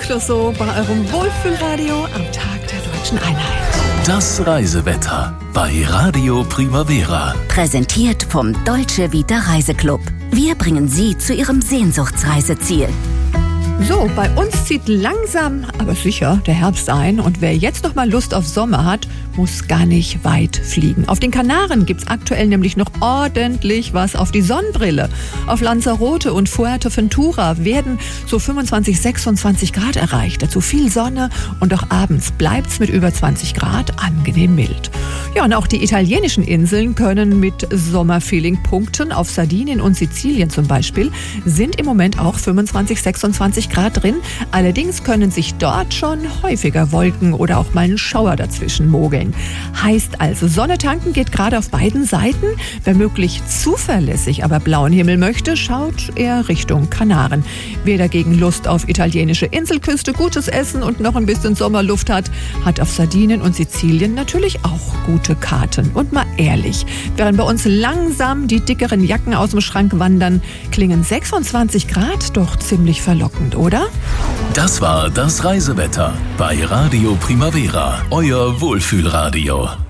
Clouseau bei eurem Wohlfühlradio am Tag der Deutschen Einheit. Das Reisewetter bei Radio Primavera. Präsentiert vom Dolce Vita Reiseclub. Wir bringen Sie zu Ihrem Sehnsuchtsreiseziel. So, bei uns zieht langsam, aber sicher der Herbst ein. Und wer jetzt noch mal Lust auf Sommer hat, muss gar nicht weit fliegen. Auf den Kanaren gibt's aktuell nämlich noch ordentlich was auf die Sonnenbrille. Auf Lanzarote und Fuerteventura werden so 25, 26 Grad erreicht. Dazu viel Sonne und auch abends bleibt's mit über 20 Grad angenehm mild. Ja, und auch die italienischen Inseln können mit Sommerfeeling punkten. Auf Sardinien und Sizilien zum Beispiel sind im Moment auch 25, 26 Grad drin. Allerdings können sich dort schon häufiger Wolken oder auch mal ein Schauer dazwischen mogeln. Heißt also, Sonne tanken geht gerade auf beiden Seiten. Wer möglich zuverlässig aber blauen Himmel möchte, schaut eher Richtung Kanaren. Wer dagegen Lust auf italienische Inselküste, gutes Essen und noch ein bisschen Sommerluft hat, hat auf Sardinien und Sizilien natürlich auch gute Karten. Und mal ehrlich, während bei uns langsam die dickeren Jacken aus dem Schrank wandern, klingen 26 Grad doch ziemlich verlockend, oder? Das war das Reisewetter bei Radio Primavera, euer Wohlfühlradio.